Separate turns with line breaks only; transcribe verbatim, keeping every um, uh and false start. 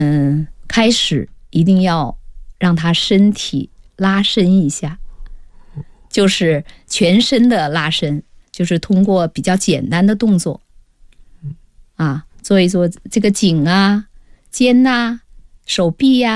嗯，开始一定要让他身体拉伸一下，就是全身的拉伸，就是通过比较简单的动作啊，做一做这个颈啊、肩呐、手臂呀、